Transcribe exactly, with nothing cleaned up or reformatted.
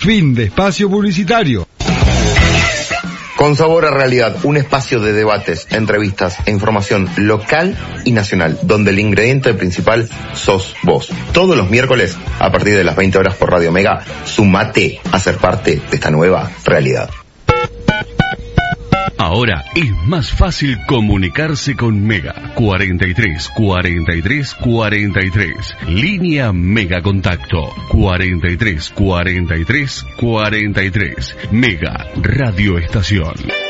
Fin de espacio publicitario. Con Sabor a Realidad, un espacio de debates, entrevistas e información local y nacional, donde el ingrediente principal sos vos. Todos los miércoles, a partir de las veinte horas por Radio Mega, sumate a ser parte de esta nueva realidad. Ahora es más fácil comunicarse con Mega. cuarenta y tres, cuarenta y tres, cuarenta y tres. Línea Mega Contacto. cuarenta y tres, cuarenta y tres, cuarenta y tres. Mega Radio Estación.